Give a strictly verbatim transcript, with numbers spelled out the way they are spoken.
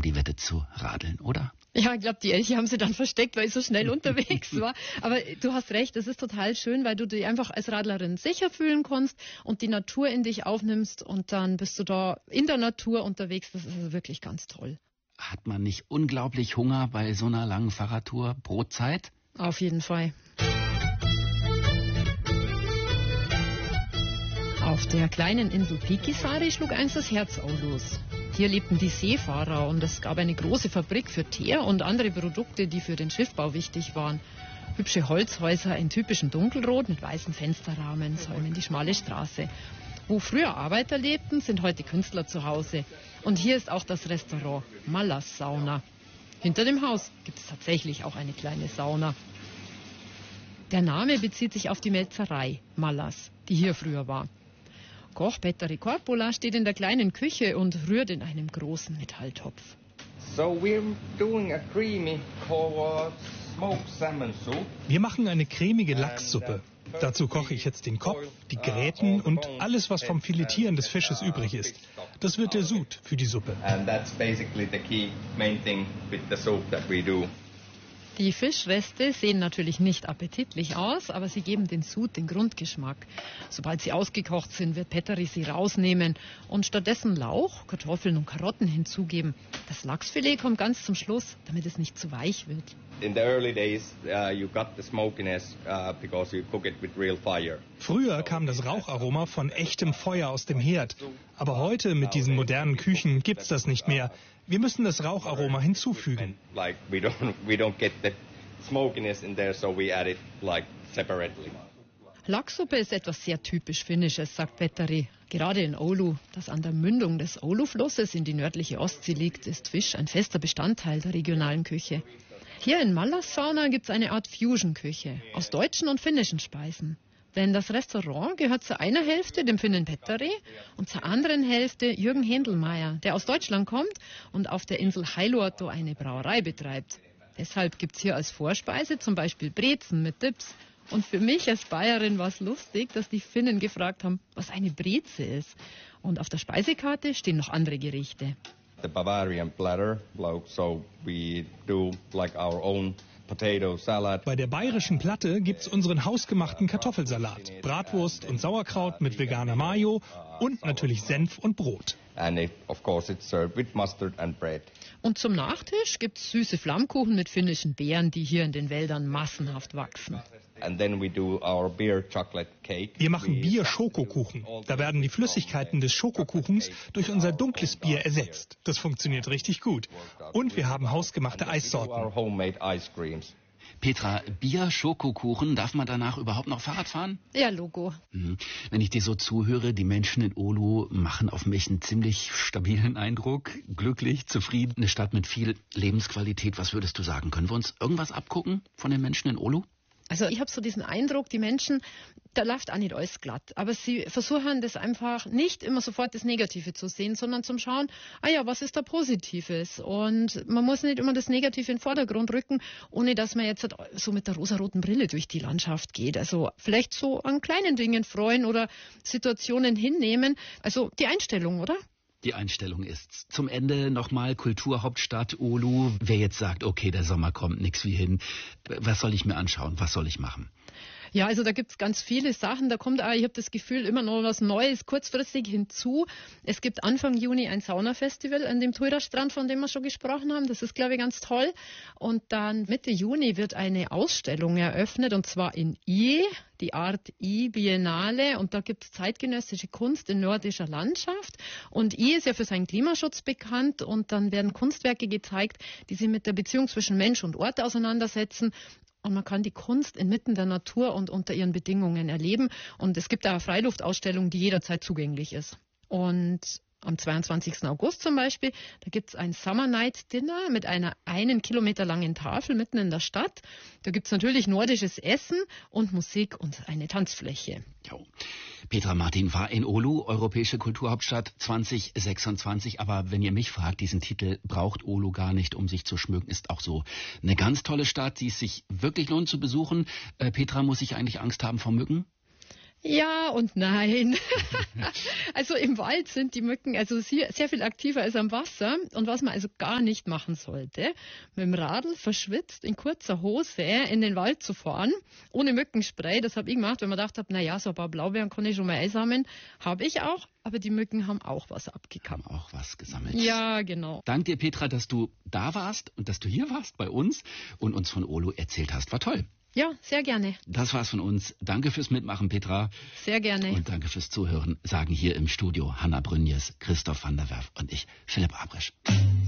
die Wette zu radeln, oder? Ja, ich glaube, die Elche haben sie dann versteckt, weil ich so schnell unterwegs war. Aber du hast recht, das ist total schön, weil du dich einfach als Radlerin sicher fühlen kannst und die Natur in dich aufnimmst und dann bist du da in der Natur unterwegs. Das ist also wirklich ganz toll. Hat man nicht unglaublich Hunger bei so einer langen Fahrradtour? Brotzeit? Auf jeden Fall. Auf der kleinen Insel Pikisari schlug einst das Herz Oulus. Hier lebten die Seefahrer und es gab eine große Fabrik für Teer und andere Produkte, die für den Schiffbau wichtig waren. Hübsche Holzhäuser in typischem Dunkelrot mit weißen Fensterrahmen säumen die schmale Straße. Wo früher Arbeiter lebten, sind heute Künstler zu Hause. Und hier ist auch das Restaurant Mallas Sauna. Hinter dem Haus gibt es tatsächlich auch eine kleine Sauna. Der Name bezieht sich auf die Melzerei Mallas, die hier früher war. Koch Petteri Korpola steht in der kleinen Küche und rührt in einem großen Metalltopf. So we're doing a creamy cold smoked salmon soup. Wir machen eine cremige Lachssuppe. Dazu koche ich jetzt den Kopf, die Gräten und alles, was vom Filetieren des Fisches übrig ist. Das wird der Sud für die Suppe. And that's basically the key main thing with the soup that we do. Die Fischreste sehen natürlich nicht appetitlich aus, aber sie geben den Sud den Grundgeschmack. Sobald sie ausgekocht sind, wird Petteri sie rausnehmen und stattdessen Lauch, Kartoffeln und Karotten hinzugeben. Das Lachsfilet kommt ganz zum Schluss, damit es nicht zu weich wird. In the early days, uh, you got the smokiness uh, because you cook it with real fire. Früher kam das Raucharoma von echtem Feuer aus dem Herd. Aber heute mit diesen modernen Küchen gibt's das nicht mehr. Wir müssen das Raucharoma hinzufügen. Like we don't we don't get the smokiness in there, so we add it like separately. Lachssuppe ist etwas sehr typisch Finnisches, sagt Petteri. Gerade in Oulu, das an der Mündung des Oulu-Flusses in die nördliche Ostsee liegt, ist Fisch ein fester Bestandteil der regionalen Küche. Hier in Mallas Sauna gibt es eine Art Fusion-Küche aus deutschen und finnischen Speisen. Denn das Restaurant gehört zu einer Hälfte dem Finnen Petteri und zur anderen Hälfte Jürgen Händelmeier, der aus Deutschland kommt und auf der Insel Hailuoto eine Brauerei betreibt. Deshalb gibt es hier als Vorspeise zum Beispiel Brezen mit Dips. Und für mich als Bayerin war es lustig, dass die Finnen gefragt haben, was eine Breze ist. Und auf der Speisekarte stehen noch andere Gerichte. The Bavarian platter, so we do like our own potato salad. Bei der bayerischen Platte gibt's unseren hausgemachten Kartoffelsalat, Bratwurst und Sauerkraut mit veganer Mayo und natürlich Senf und Brot. And it, of course it's served with mustard and bread. Und zum Nachtisch gibt's süße Flammkuchen mit finnischen Beeren, die hier in den Wäldern massenhaft wachsen. And then we do our beer chocolate cake. Wir machen Bier-Schokokuchen. Da werden die Flüssigkeiten des Schokokuchens durch unser dunkles Bier ersetzt. Das funktioniert richtig gut. Und wir haben hausgemachte Eissorten. Our homemade ice creams. Petra, Bier, Schokokuchen, darf man danach überhaupt noch Fahrrad fahren? Ja, Logo. Mhm. Wenn ich dir so zuhöre, die Menschen in Oulu machen auf mich einen ziemlich stabilen Eindruck. Glücklich, zufrieden, eine Stadt mit viel Lebensqualität. Was würdest du sagen? Können wir uns irgendwas abgucken von den Menschen in Oulu? Also ich habe so diesen Eindruck, die Menschen, da läuft auch nicht alles glatt. Aber sie versuchen das einfach nicht immer sofort das Negative zu sehen, sondern zum Schauen, ah ja, was ist da Positives? Und man muss nicht immer das Negative in den Vordergrund rücken, ohne dass man jetzt so mit der rosaroten Brille durch die Landschaft geht. Also vielleicht so an kleinen Dingen freuen oder Situationen hinnehmen. Also die Einstellung, oder? Die Einstellung ist's. Zum Ende nochmal Kulturhauptstadt Oulu. Wer jetzt sagt, okay, der Sommer kommt, nix wie hin. Was soll ich mir anschauen? Was soll ich machen? Ja, also da gibt's ganz viele Sachen. Da kommt auch, ich habe das Gefühl, immer noch was Neues kurzfristig hinzu. Es gibt Anfang Juni ein Saunafestival an dem Tuira-Strand, von dem wir schon gesprochen haben. Das ist, glaube ich, ganz toll. Und dann Mitte Juni wird eine Ausstellung eröffnet, und zwar in I, die Art I Biennale. Und da gibt's zeitgenössische Kunst in nordischer Landschaft. Und I ist ja für seinen Klimaschutz bekannt. Und dann werden Kunstwerke gezeigt, die sich mit der Beziehung zwischen Mensch und Ort auseinandersetzen. Und man kann die Kunst inmitten der Natur und unter ihren Bedingungen erleben. Und es gibt da eine Freiluftausstellung, die jederzeit zugänglich ist. Und am zweiundzwanzigsten August zum Beispiel, da gibt es ein Summer Night Dinner mit einer einen Kilometer langen Tafel mitten in der Stadt. Da gibt es natürlich nordisches Essen und Musik und eine Tanzfläche. Jo. Petra Martin war in Oulu, Europäische Kulturhauptstadt zwanzig sechsundzwanzig. Aber wenn ihr mich fragt, diesen Titel braucht Oulu gar nicht, um sich zu schmücken. Ist auch so eine ganz tolle Stadt, die es sich wirklich lohnt zu besuchen. Äh, Petra, muss ich eigentlich Angst haben vor Mücken? Ja und nein. Also im Wald sind die Mücken also sehr, sehr viel aktiver als am Wasser. Und was man also gar nicht machen sollte, mit dem Radl verschwitzt in kurzer Hose in den Wald zu fahren, ohne Mückenspray. Das habe ich gemacht, weil man gedacht habe, naja, so ein paar Blaubeeren kann ich schon mal einsammeln. Habe ich auch, aber die Mücken haben auch was abgekammt. Haben auch was gesammelt. Ja, genau. Dank dir, Petra, dass du da warst und dass du hier warst bei uns und uns von Olo erzählt hast. War toll. Ja, sehr gerne. Das war's von uns. Danke fürs Mitmachen, Petra. Sehr gerne. Und danke fürs Zuhören, sagen hier im Studio Hanna Brünjes, Christoph van der Werf und ich, Philipp Abrisch.